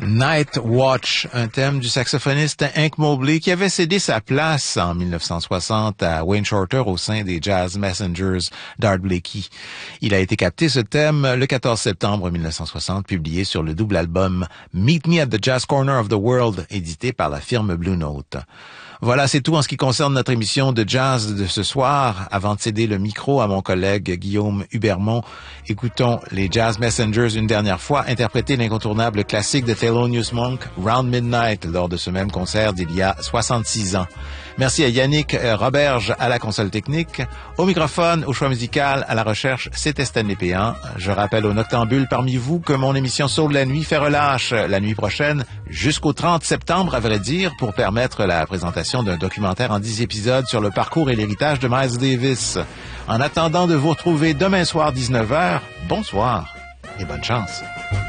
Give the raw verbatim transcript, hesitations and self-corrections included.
Night Watch, un thème du saxophoniste Hank Mobley qui avait cédé sa place en mille neuf cent soixante à Wayne Shorter au sein des Jazz Messengers d'Art Blakey. Il a été capté ce thème le quatorze septembre mille neuf cent soixante, publié sur le double album Meet Me at the Jazz Corner of the World, édité par la firme Blue Note. Voilà, c'est tout en ce qui concerne notre émission de jazz de ce soir. Avant de céder le micro à mon collègue Guillaume Hubermont, écoutons les Jazz Messengers une dernière fois interpréter l'incontournable classique de Thelonious Monk, Round Midnight, lors de ce même concert d'il y a soixante-six ans. Merci à Yannick Roberge à la console technique. Au microphone, au choix musical, à la recherche, c'était Stanley Péan. Je rappelle aux noctambules parmi vous que mon émission Soul la nuit fait relâche la nuit prochaine jusqu'au trente septembre, à vrai dire, pour permettre la présentation d'un documentaire en dix épisodes sur le parcours et l'héritage de Miles Davis. En attendant de vous retrouver demain soir dix-neuf heures, bonsoir et bonne chance.